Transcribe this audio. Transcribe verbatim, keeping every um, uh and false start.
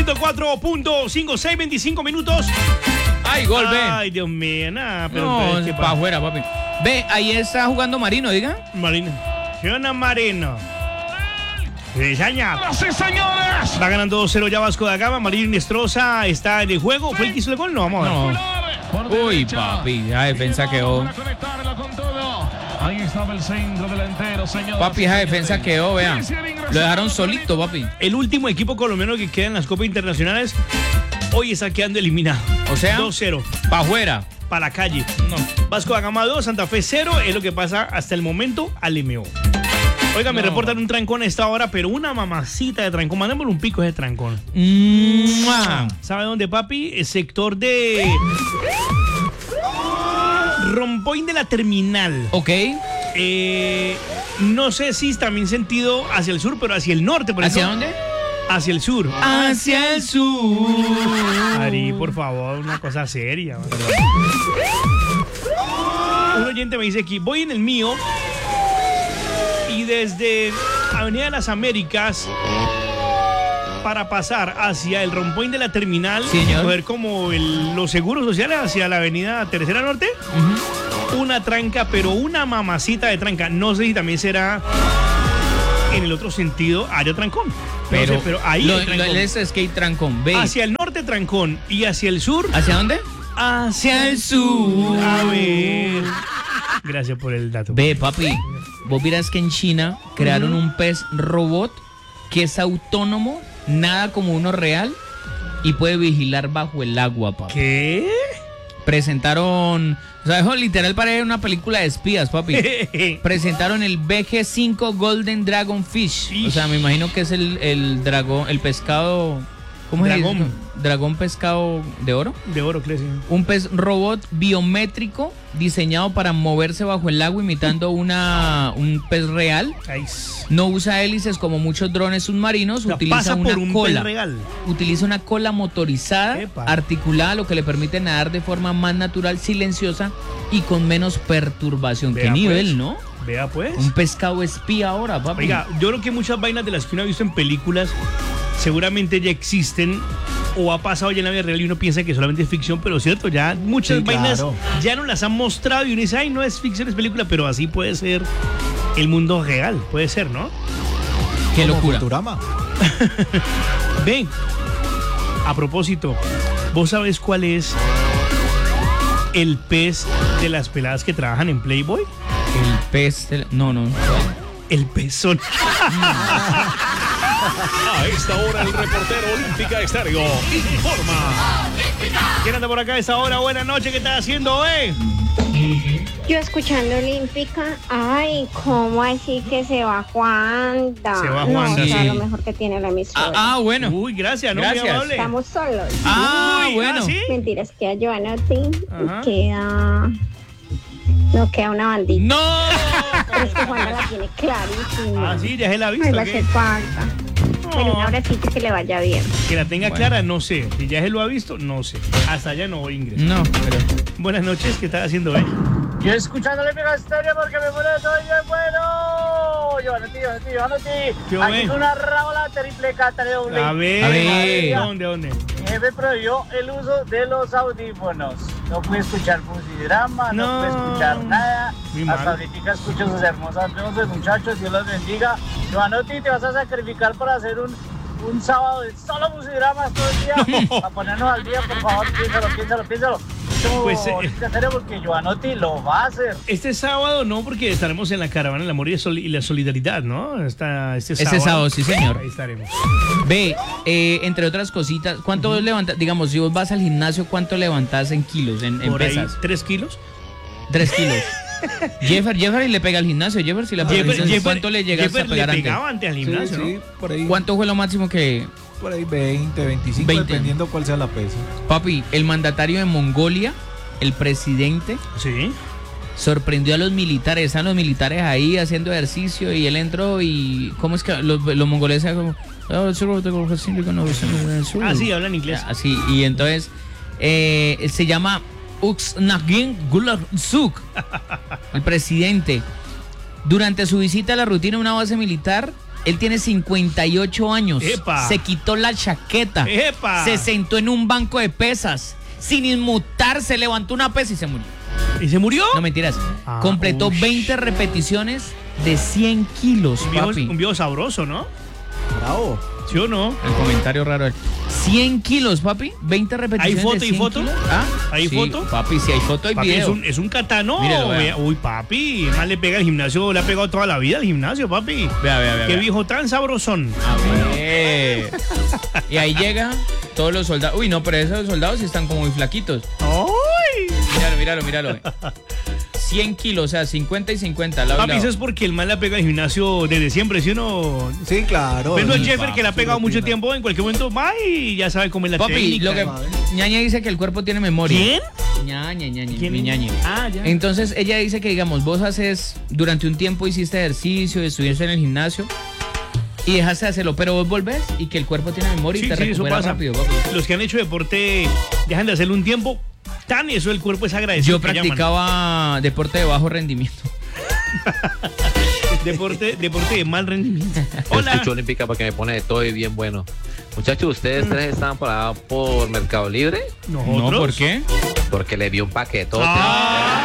ciento cuatro punto cinco, seis, veinticinco minutos. Ay, gol, ve. Ay, Dios mío, nada. Pero, No, pero, ¿qué para pasa? afuera, papi. Ve, ahí está jugando Marino, diga. Marino. Fiona Marino. Sí, señor. ¡Sí, señores! Va ganando dos cero ya Vasco da Gama. Marín Inestrosa está en el juego. ¿Fue el que hizo el gol? No, vamos a ver. No. Por Uy, derecha. papi, la defensa quedó. Para conectarla con todo. Ahí estaba el centro delantero, señor. Papi, esa defensa quedó, vean. Lo dejaron solito, papi. El último equipo colombiano que queda en las Copas Internacionales hoy está quedando eliminado. O sea, dos cero. para afuera. Para la calle. No. Vasco da Gama dos, Santa Fe cero. Es lo que pasa hasta el momento al M O. Oiga, me No. reportan un trancón a esta hora, pero una mamacita de trancón. Mandémosle un pico a ese trancón. ¡Mua! ¿Sabe dónde, papi? El sector de Rompoint de la Terminal. Ok. Eh, no sé si también sentido hacia el sur, pero hacia el norte. Por ¿Hacia eso- dónde? Hacia el sur. Hacia el sur. Ari, por favor, una cosa seria. man. Un oyente me dice aquí, voy en el mío y desde Avenida de las Américas para pasar hacia el Rompoint de la Terminal, Sí, señor. ver como el- los seguros sociales hacia la Avenida Tercera Norte, una tranca, pero una mamacita de tranca. No sé si también será en el otro sentido haya trancón. No Pero, sé, pero ahí lo, hay lo- trancón. ese skate trancón. Ve. Hacia el norte trancón y hacia el sur ¿Hacia dónde? hacia el sur. A ver. Gracias por el dato. Ve, papi. Vos miras que en China crearon un pez robot que es autónomo, nada como uno real y puede vigilar bajo el agua, papi. ¿Qué? Presentaron, o sea, eso literal parece una película de espías, papi. Presentaron el B G cinco Golden Dragon Fish. Ish. O sea, me imagino que es el, el dragón, el pescado. ¿Cómo Dragón. se dice? Dragón pescado de oro. De oro, Clesi. Un pez robot biométrico diseñado para moverse bajo el agua imitando una, un pez real. Ay, No usa hélices como muchos drones submarinos, o sea, utiliza pasa una por un cola. pez regal. Utiliza una cola motorizada, Epa. articulada, lo que le permite nadar de forma más natural, silenciosa y con menos perturbación. Vea, ¿Qué nivel, pues. no? Vea pues. Un pescado espía ahora, papi. Oiga, yo creo que muchas vainas de las que uno ha visto en películas seguramente ya existen o ha pasado ya en la vida real y uno piensa que solamente es ficción, pero cierto, ya muchas Sí, vainas claro. ya nos las han mostrado y uno dice, ay, no es ficción, es película, pero así puede ser el mundo real, puede ser, ¿no? Qué Como locura. Futurama. Ven, a propósito, ¿vos sabés cuál es el pez de las peladas que trabajan en Playboy? El pez. del- No, no. El pezón. A esta hora el reportero Olímpica Estéreo informa. ¿Quién anda por acá a esta hora? Buenas noches, ¿qué estás haciendo, eh? Yo escuchando Olímpica, ay, ¿cómo así que se va Juanda? Se va No, Juanda, o sea, sí. lo mejor que tiene la emisora. Ah, ah, bueno. Uy, gracias, ¿no? Gracias. Muy amable. Estamos solos. Ah, Uy, bueno. ¿ah, sí? Mentira, es que a Giovanotti Ajá. queda... No queda una bandita. ¡No! Pero es que Juanda la tiene clarísima. Ah, sí, ya se la ha Ay, visto. va a ¿qué? ser falta. Pero No. un abracito y que le vaya bien. Que la tenga Bueno. clara, no sé. Si ya se lo ha visto, no sé. Hasta allá no voy, Ingrid. No, pero. Buenas noches, ¿qué estás haciendo, eh? Yo escuchando Olímpica Estéreo porque me muero de todo y es bueno. Giovanotti, Giovanotti, Giovanotti. ¿Qué Aquí ven? con una rábola triple K, doble. A ver, A ver. ¿dónde, dónde? Mi jefe prohibió el uso de los audífonos. No pude escuchar musidrama, no, No. pude escuchar nada. Muy mal. Hasta ahorita escucho sus hermosas voces, muchachos. Dios los bendiga. Giovanotti, te vas a sacrificar para hacer un, un sábado de solo musidramas todo el día. Para ponernos al día, por favor, piénsalo, piénsalo, piénsalo. No, Pues, eh, Olímpica Estéreo porque Giovanotti lo va a hacer. Este sábado no, porque estaremos en la caravana del amor y, sol- y la solidaridad, ¿no? Esta, este Este sábado. sábado, sí, señor. Ahí estaremos. Ve, eh, entre otras cositas, ¿cuánto vos levantas? Digamos, si vos vas al gimnasio, ¿cuánto levantás en kilos, en, en Por ahí, pesas? ¿tres kilos? Tres kilos. Jeffer, Jeffer le pega al gimnasio. Jeffer, si la Jeffer- pregunta es, Jeffer- ¿cuánto le llegaste Jeffer a pegar le antes? pegaba antes al Sí, gimnasio, sí, ¿no? por ahí, ¿Cuánto fue lo máximo que, por ahí veinte, veinticinco, veinte. dependiendo cuál sea la pesa. papi, el mandatario de Mongolia, el presidente, Sí. sorprendió a los militares? Están los militares ahí haciendo ejercicio y él entró y... ¿Cómo es que los, los mongoleses como... Ah, sí, hablan inglés. Así, y entonces eh, se llama Uxnagin Gularsuk, el presidente. Durante su visita a la rutina de una base militar, Él tiene cincuenta y ocho años. ¡Epa! Se quitó la chaqueta. ¡Epa! Se sentó en un banco de pesas. Sin inmutarse, levantó una pesa y se murió. ¿Y se murió? No mentiras. Ah, Completó ush. veinte repeticiones de cien kilos, Un viejo, papi. un viejo sabroso, ¿no? Bravo. ¿Sí o no? El comentario raro. cien kilos, papi. veinte repeticiones. ¿Hay foto de y cien foto? kilos. ¿Ah? ¿Hay Sí, foto? Papi, si hay foto, hay Papi, video. es un, es un catano. Mírelo, vea. Vea. Uy, papi, más le pega al gimnasio, le ha pegado toda la vida al gimnasio, papi. Vea, vea, vea. Qué vea. viejo tan sabrosón. A ver. Y ahí llega todos los soldados. Uy, no, pero esos soldados sí están como muy flaquitos. ¡Ay! Míralo, míralo, míralo. cien kilos, o sea, cincuenta y cincuenta. Lado y Papi, lado. eso es porque el mal le pega al gimnasio desde siempre, ¿sí o no? Sí, claro. Pero el Sí, Jeffer papi, que le ha pegado su mucho rutina. tiempo, en cualquier momento va y ya sabe cómo es la Papi, técnica. lo que ñaña dice que el cuerpo tiene memoria. ¿Quién? Ñaña, ñaña, ¿Quién? mi ñaña. Ah, ya. Entonces ella dice que, digamos, vos haces, durante un tiempo hiciste ejercicio, estuviste en el gimnasio y dejaste de hacerlo, pero vos volvés y que el cuerpo tiene memoria Sí, y te sí, eso recupera pasa. rápido, papi. Los que han hecho deporte dejan de hacerlo un tiempo, tan eso el cuerpo es agradecido. Yo que llaman. practicaba deporte de bajo rendimiento. Deporte, deporte de mal rendimiento. Yo Hola. escucho Olímpica porque me pone de todo y bien bueno. Muchachos, ¿ustedes tres estaban por allá por Mercado Libre? ¿Nosotros? qué? Porque le vi un paquetote. Ah.